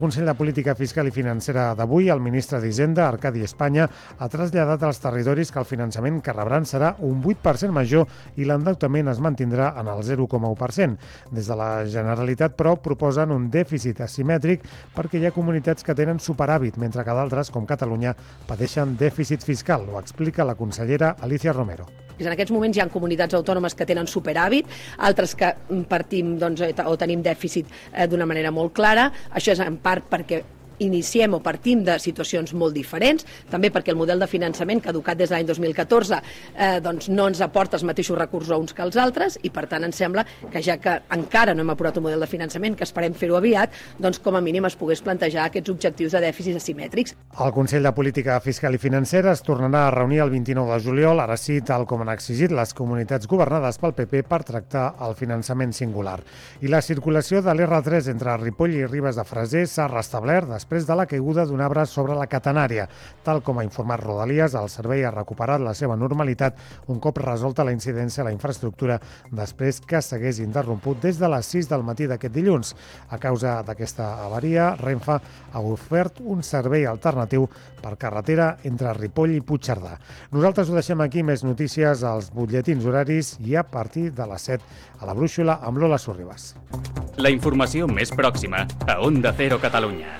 Consell de Política Fiscal i Financera d'avui, el ministre d'Hisenda, Arcadi Espanya, ha traslladat als territoris que el finançament que rebran serà un 8% major i l'endeutament es mantindrà en el 0,1%. Des de la Generalitat, però, proposen un dèficit asimètric perquè hi ha comunitats que tenen superàvit, mentre que d'altres, com Catalunya, pateixen dèficit fiscal. Ho explica la consellera Alicia Romero. En aquests moments hi ha comunitats autònomes que tenen superàvit, altres que partim o tenim dèficit d'una manera molt clara. Això és en part perquè iniciem o partim de situacions molt diferents, també perquè el model de finançament caducat des de l'any 2014 no ens aporta els mateixos recursos a uns que als altres i per tant ens sembla que ja que encara no hem aprovat un model de finançament, que esperem fer-ho aviat, doncs com a mínim es pogués plantejar aquests objectius de dèficits asimètrics. El Consell de Política Fiscal i Financera es tornarà a reunir el 29 de juliol, ara sí, tal com han exigit les comunitats governades pel PP per tractar el finançament singular. I la circulació de l'R3 entre Ripoll i Ribes de Freser s'ha restablert després de la caiguda d'un arbre sobre la catenària. Tal com ha informat Rodalies, el servei ha recuperat la seva normalitat un cop resolta la incidència a la infraestructura després que s'hagués interromput des de les 6 del matí d'aquest dilluns. A causa d'aquesta avaria, Renfe ha ofert un servei alternatiu per carretera entre Ripoll i Puigcerdà. Nosaltres ho deixem aquí, més notícies als butlletins horaris i a partir de les 7 a la Brúixola amb Lola Sorribas. La informació més pròxima a Onda Cero Catalunya.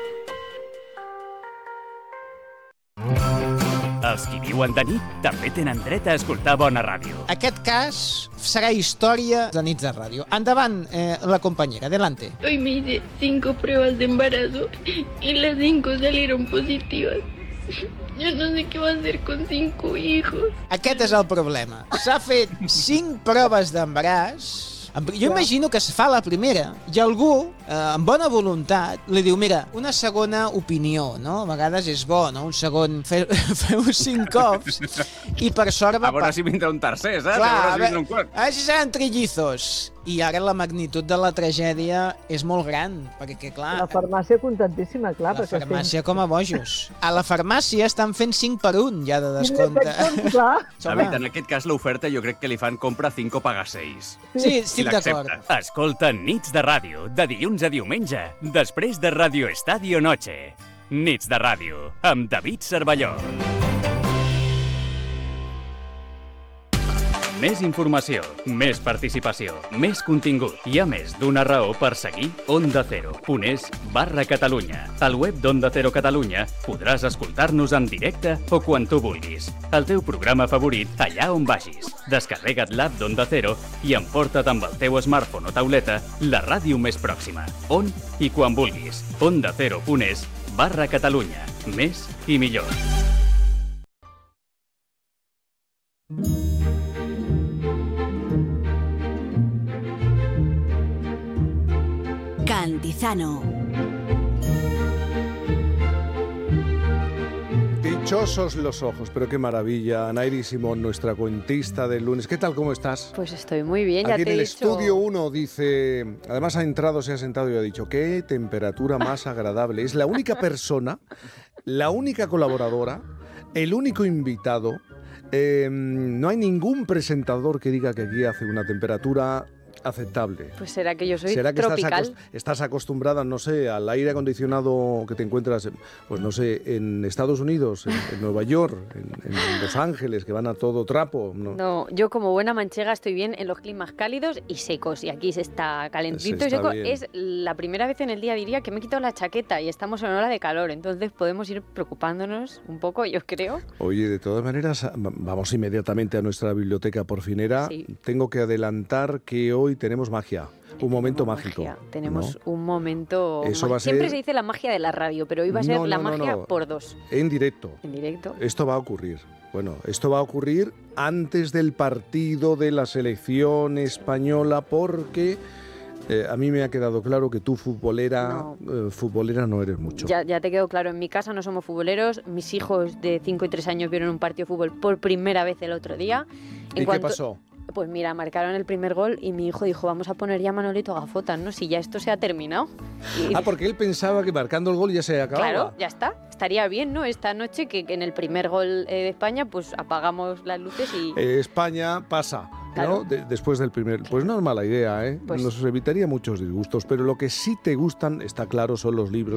Els qui viuen de nit també tenen dret a escoltar bona ràdio. Aquest cas serà història de nits de ràdio. Endavant, la compañera, adelante. Hoy me hice 5 pruebas de embarazo y las 5 salieron positivas. Yo no sé qué va a hacer con 5 hijos. Aquest és el problema. S'ha fet 5 proves d'embaràs. Jo imagino que es fa la primera i algú, amb bona voluntat, li diu, mira, una segona opinió, no? A vegades és bo, no? Un segon, feu 5 cops i per sort va... A veure si vindrà un tercer, saps? Clar, a veure si seran trillizos. I ara la magnitud de la tragèdia és molt gran, perquè, clar... La farmàcia contentíssima, clar. La farmàcia com a bojos. A la farmàcia estan fent 5 per 1 ja de descompte. David, en aquest cas l'oferta jo crec que li fan compra 5 paga 6. Sí, estic d'acord. Escolta Nits de Ràdio, de dilluns a diumenge, després de Radio Estadio Noche. Nits de Ràdio, amb David Cervelló. Més informació, més participació, més contingut. Hi ha més d'una raó per seguir Onda Cero.es/Catalunya. Al web d'Onda Cero Catalunya podràs escoltar-nos en directe o quan tu vulguis. El teu programa favorit allà on vagis. Descarrega't l'app d'Onda Cero i emporta't amb el teu smartphone o tauleta la ràdio més pròxima. On i quan vulguis. OndaCero.es/Catalunya. Més i millor. Cantizano. Dichosos los ojos, pero qué maravilla. Nairi Simón, nuestra cuentista del lunes. ¿Qué tal, cómo estás? Pues estoy muy bien, ya Aquí te he en el dicho... estudio 1 dice, además ha entrado, se ha sentado y ha dicho, qué temperatura más agradable. Es la única persona, la única colaboradora, el único invitado. No hay ningún presentador que diga que aquí hace una temperatura aceptable. Pues será que yo soy ¿Será que tropical? estás acostumbrada, no sé, al aire acondicionado que te encuentras, pues no sé, en Estados Unidos, en Nueva York, en Los Ángeles, que van a todo trapo? No, yo como buena manchega estoy bien en los climas cálidos y secos, y aquí se está calentito y seco. Bien. Es la primera vez en el día, diría, que me he quitado la chaqueta y estamos en hora de calor, entonces podemos ir preocupándonos un poco, yo creo. Oye, de todas maneras, vamos inmediatamente a nuestra biblioteca porfinera. Sí. Tengo que adelantar que hoy tenemos magia, un momento mágico. Tenemos ¿no? un momento... Eso va a Siempre ser... se dice la magia de la radio, pero hoy va a ser la magia por 2. En directo. En directo. Esto va a ocurrir. Bueno, esto va a ocurrir antes del partido de la selección española porque... a mí me ha quedado claro que tú futbolera no eres mucho. Ya te quedó claro, en mi casa no somos futboleros, mis hijos de 5 y 3 años vieron un partido de fútbol por primera vez el otro día. ¿Y qué pasó? Pues mira, marcaron el primer gol y mi hijo dijo, vamos a poner ya a Manolito Gafotas, ¿no? Si ya esto se ha terminado. Porque él pensaba que marcando el gol ya se acababa. Claro, ya está. Estaría bien, ¿no? Esta noche que en el primer gol de España, pues apagamos las luces y... España pasa, ¿no? Claro. Después del primer... Pues no es mala idea, ¿eh? Pues... Nos evitaría muchos disgustos, pero lo que sí te gustan, está claro, son los libros.